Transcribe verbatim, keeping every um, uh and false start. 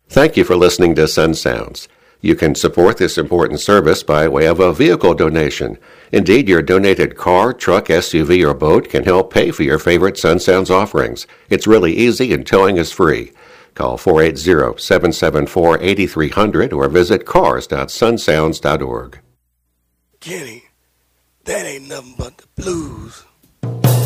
Thank you for listening to Sun Sounds. You can support this important service by way of a vehicle donation. Indeed, your donated car, truck, S U V, or boat can help pay for your favorite Sun Sounds offerings. It's really easy and towing is free. Call four eight zero, seven seven four, eight three zero zero or visit cars dot sun sounds dot org. Kenny, that ain't nothing but the blues.